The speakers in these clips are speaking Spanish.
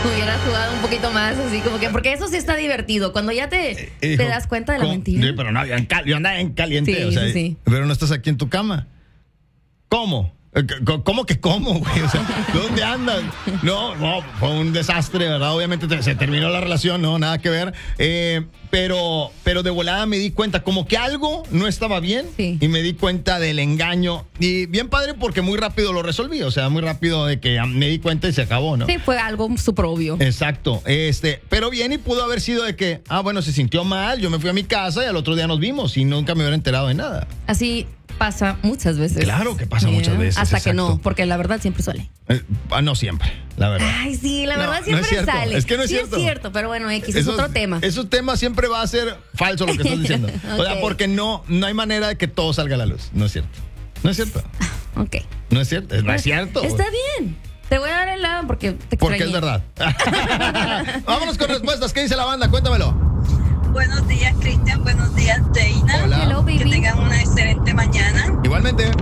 Hubieras jugado un poquito más, así como que, porque eso sí está divertido, cuando ya te das cuenta de la mentira. Sí, pero no, yo andaba en caliente, Sí, o sea, sí. pero no estás aquí en tu cama. ¿Cómo? ¿Cómo que cómo, güey? O sea, ¿dónde andas? No, fue un desastre, ¿verdad? Obviamente se terminó la relación, no, nada que ver. Pero de volada me di cuenta, como que algo no estaba bien. Sí. Y me di cuenta del engaño. Y bien padre porque muy rápido lo resolví. O sea, muy rápido de que me di cuenta y se acabó, ¿no? Sí, fue algo súper obvio. Exacto. Pero bien, y pudo haber sido de que, bueno, se sintió mal, yo me fui a mi casa y al otro día nos vimos y nunca me hubiera enterado de nada. Así pasa muchas veces. Claro que pasa muchas veces. Hasta exacto. que no, porque la verdad siempre suele. No siempre, la verdad. Ay, sí, la verdad No, siempre no es cierto. sale. Es que no es sí cierto. es cierto, pero bueno, X es otro tema. Esos temas siempre va a ser falso lo que estás diciendo. O sea, Ok. porque no hay manera de que todo salga a la luz. No es cierto. No es cierto. Ok. No es cierto. No es cierto. Está bien. Te voy a dar el lado porque te Porque extrañé. es verdad. Vámonos con respuestas. ¿Qué dice la banda? Cuéntamelo. Buenos días, Cristian. Buenos días, Deina. Hola. Hello, Que baby. tengan una excelente mañana. Igualmente.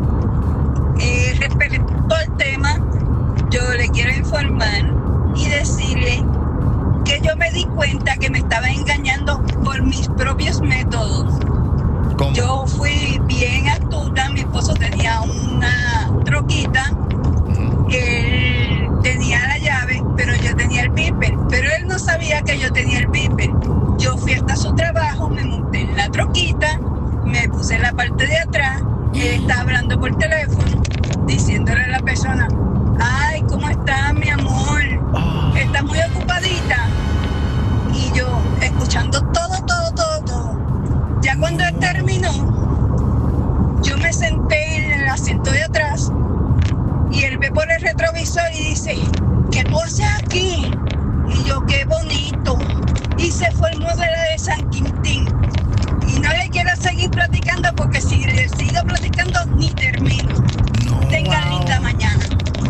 Respecto al tema, yo le quiero informar y decirle que yo me di cuenta que me estaba engañando por mis propios métodos. ¿Cómo? Yo fui bien astuta. Mi esposo tenía una troquita. Él tenía la llave, pero yo tenía el beeper. Pero él no sabía que yo tenía el beeper. Yo fui hasta su trabajo, me monté en la troquita, me puse en la parte de atrás. Él estaba hablando por teléfono, diciéndole a la persona: ay, ¿cómo estás, mi amor? ¿Estás muy ocupadita? Y yo, escuchando todo. Ya cuando él terminó, yo me senté en el asiento de atrás y él ve por el retrovisor y dice: ¿qué tú haces aquí? Y yo: qué bonito. Y se fue el modelo de San Quintín. Y no le quiero seguir platicando porque si le sigo platicando ni termino. Tengan linda mañana.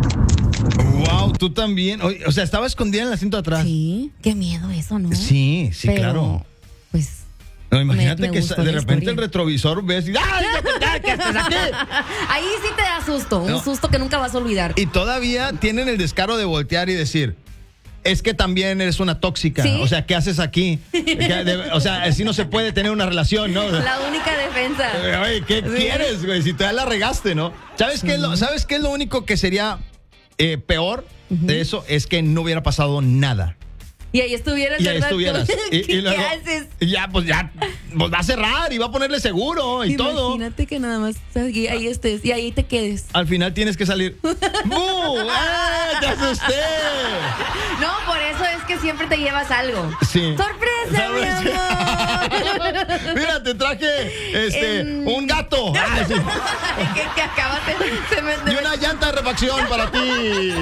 Wow, tú también. O sea, estaba escondida en el asiento de atrás. Sí, qué miedo eso, ¿no? Sí, Pero, claro. Pues, No, imagínate me que gustó de la repente historia. el retrovisor ves y ¡ay, que estás aquí! ahí sí te da susto, No. un susto que nunca vas a olvidar. Y todavía tienen el descaro de voltear y decir: es que también eres una tóxica. ¿Sí? O sea, ¿qué haces aquí? O sea, así no se puede tener una relación, ¿no? La única defensa. Oye, ¿qué Sí. quieres, güey? Si te la regaste, ¿no? ¿Sabes qué es lo único que sería peor de eso? Es que no hubiera pasado nada. Y ahí estuvieras, Y ahí ¿verdad? estuvieras. ¿Qué luego, haces? pues va a cerrar y va a ponerle seguro y todo. Imagínate que nada más ahí estés y ahí te quedes. Al final tienes que salir. ¡Bu! ¡Ah, te asusté! No, por eso es que siempre te llevas algo. Sí. ¡Sorpresa, mi amor! Mira, te traje un gato. Sí. que acabas de... Y una llanta de refacción para ti.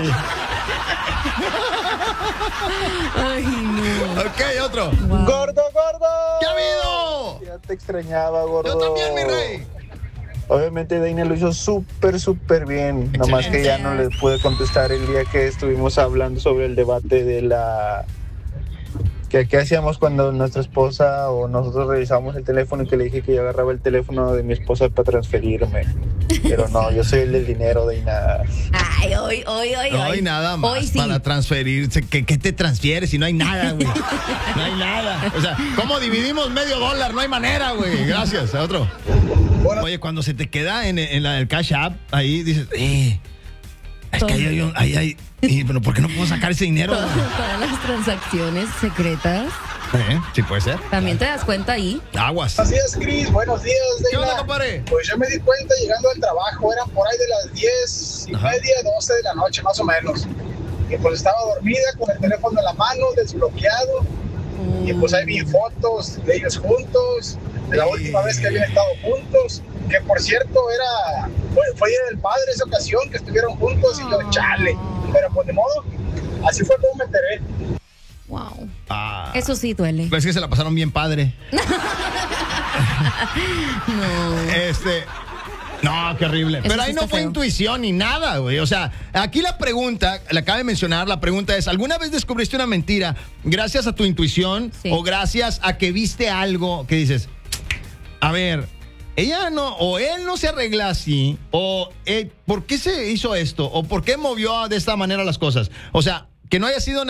Ay, no. Ok, otro. Wow. ¡Gordo! ¿Qué ha habido? Ya te extrañaba, gordo. Yo también, mi rey. Obviamente Deina lo hizo súper bien. Nomás que ya no le pude contestar el día que estuvimos hablando sobre el debate de la... ¿Qué hacíamos cuando nuestra esposa o nosotros revisamos el teléfono y que le dije que yo agarraba el teléfono de mi esposa para transferirme? Pero no, yo soy el del dinero, Deina. Ay, hoy. No hay nada más Hoy sí. para transferirse. ¿Qué te transfieres si no hay nada, güey? No hay nada. O sea, ¿cómo dividimos $50? No hay manera, güey. Gracias. Otro. Oye, cuando se te queda en la del Cash App, ahí dices, es que ahí hay. Pero ¿por qué no puedo sacar ese dinero? Todas las transacciones secretas. Sí, puede ser. También te das cuenta ahí. Aguas. Buenos días, Cris. Buenos días, ¿Qué onda, Deina. compadre? Pues yo me di cuenta llegando al trabajo, eran por ahí de las 10:30, 12 de la noche, más o menos. Y pues estaba dormida con el teléfono en la mano, desbloqueado. Y pues ahí vi fotos de ellos juntos, de la última vez que habían estado juntos. Que por cierto, fue Día del Padre esa ocasión que estuvieron juntos. Y yo, chale. Pero pues de modo, así fue como me enteré. Wow. Ah, Eso sí duele. es que se la pasaron bien padre. No. No, qué horrible. Pero sí ahí no está fue feo. intuición ni nada, güey. O sea, aquí la pregunta, la acaba de mencionar, la pregunta es: ¿alguna vez descubriste una mentira gracias a tu intuición Sí. o gracias a que viste algo que dices, a ver, ella no, o él no se arregla así, o ¿por qué se hizo esto? ¿O por qué movió de esta manera las cosas? O sea, que no haya sido